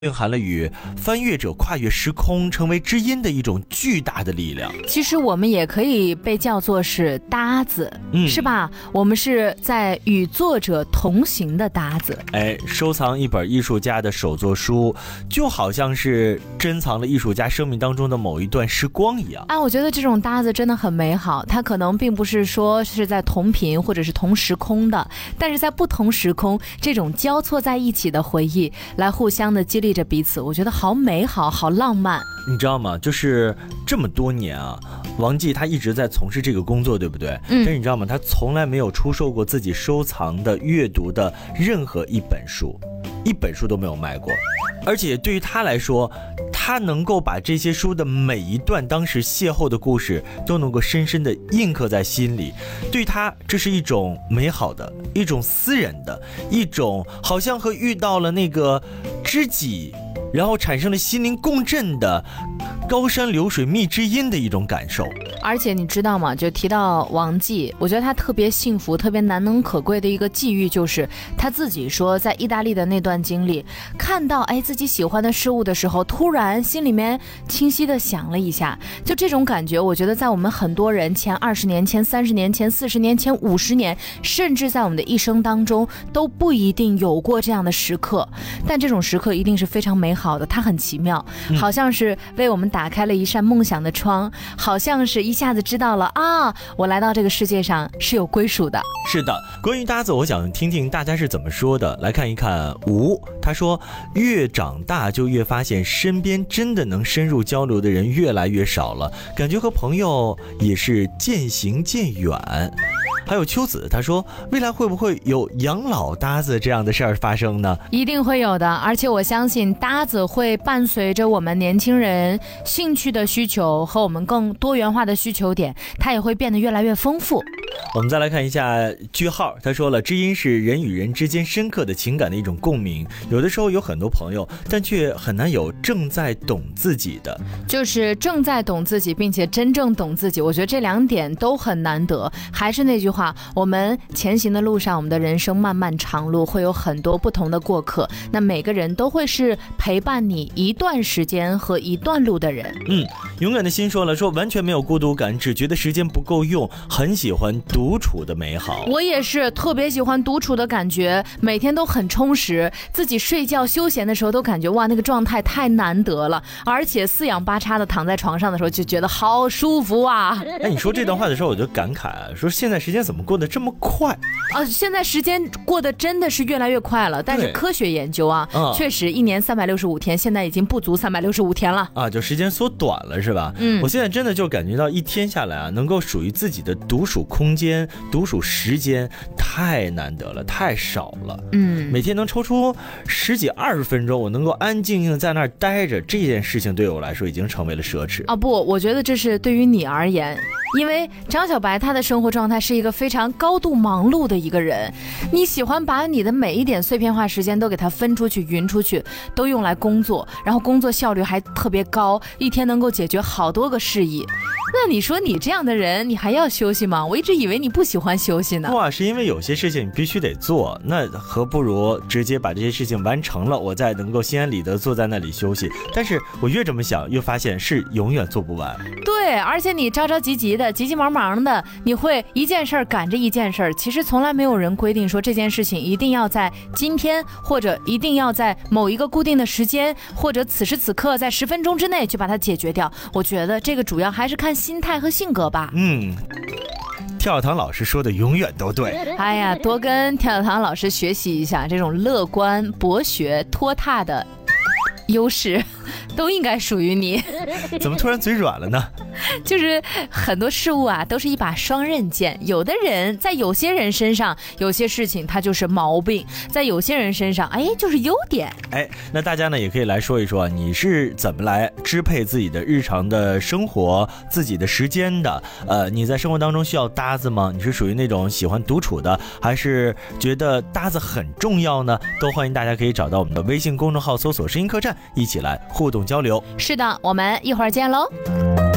蕴含了与翻越者跨越时空成为知音的一种巨大的力量。 其实我们也可以被叫做是搭子，是吧？我们是在与作者同行的搭子。 收藏一本艺术家的手作书，就好像是珍藏了艺术家生命当中的某一段时光一样。 我觉得这种搭子真的很美好，它可能并不是说是在同频或者是同时空的，但是在不同时空这种交错在一起的回忆，来互相的激励着彼此，我觉得好美好，好浪漫。 你知道吗？就是这么多年啊，王记他一直在从事这个工作，对不对？但是你知道吗？他从来没有出售过自己收藏的、阅读的任何一本书，一本书都没有卖过。而且对于他来说，他能够把这些书的每一段当时邂逅的故事都能够深深的印刻在心里。对他，这是一种美好的、一种私人的、一种好像和遇到了那个知己，然后产生了心灵共振的高山流水觅知音的一种感受。 而且你知道吗？就提到王记，我觉得他特别幸福、特别难能可贵的一个际遇，就是他自己说，在意大利的那段经历，看到自己喜欢的事物的时候，突然心里面清晰的想了一下，就这种感觉，我觉得在我们很多人前20年、前30年、前40年、前50年，甚至在我们的一生当中都不一定有过这样的时刻，但这种时刻一定是非常美好的，它很奇妙，好像是为我们打开了一扇梦想的窗，好像是一下子知道了我来到这个世界上是有归属的。 是的，关于搭子，我想听听大家是怎么说的。来看一看吴，他说越长大就越发现身边真的能深入交流的人越来越少了，感觉和朋友也是渐行渐远。还有秋子，他说未来会不会有养老搭子这样的事儿发生呢？ 一定会有的，而且我相信搭子会伴随着我们年轻人兴趣的需求和我们更多元化的需求点，它也会变得越来越丰富。 我们再来看一下句号，他说了，知音是人与人之间深刻的情感的一种共鸣，有的时候有很多朋友，但却很难有正在懂自己的， 就是正在懂自己并且真正懂自己，我觉得这两点都很难得。还是那句话，我们前行的路上，我们的人生漫漫长路，会有很多不同的过客，那每个人都会是陪伴你一段时间和一段路的人。 勇敢的心说了，说完全没有孤独感，只觉得时间不够用，很喜欢独处的美好。 我也是特别喜欢独处的感觉，每天都很充实，自己睡觉休闲的时候都感觉哇，那个状态太难得了，而且四仰八叉的躺在床上的时候就觉得好舒服啊。 你说这段话的时候我就感慨，说现在时间怎么过得这么快现在时间过得真的是越来越快了，但是科学研究确实一年365天，现在已经不足365天了就时间缩短了，是吧？我现在真的就感觉到一天下来能够属于自己的独处空间、独处时间太难得了，太少了。每天能抽出10几20分钟，我能够安静静在那儿待着，这件事情对我来说已经成为了奢侈不，我觉得这是对于你而言，因为张小白他的生活状态是一个非常高度忙碌的一个人，你喜欢把你的每一点碎片化时间都给他分出去、匀出去，都用来工作，然后工作效率还特别高，一天能够解决好多个事宜。那你说你这样的人，你还要休息吗？我一直以为你不喜欢休息呢。 是因为有些事情你必须得做，那何不如直接把这些事情完成了，我再能够心安理得坐在那里休息。但是我越这么想，越发现是永远做不完。 对，而且你着着急急的、急急忙忙的，你会一件事儿赶着一件事儿。其实从来没有人规定说这件事情一定要在今天，或者一定要在某一个固定的时间，或者此时此刻在10分钟之内就把它解决掉。我觉得这个主要还是看心态和性格吧。 跳跳糖老师说的永远都对。 多跟跳跳糖老师学习一下，这种乐观、博学、拖沓的优势都应该属于你。 怎么突然嘴软了呢？ 就是很多事物都是一把双刃剑，有的人在有些人身上，有些事情它就是毛病，在有些人身上就是优点。 那大家呢也可以来说一说，你是怎么来支配自己的日常的生活、自己的时间的？你在生活当中需要搭子吗？你是属于那种喜欢独处的，还是觉得搭子很重要呢？都欢迎大家可以找到我们的微信公众号，搜索声音客栈，一起来互动交流。 是的，我们一会儿见喽。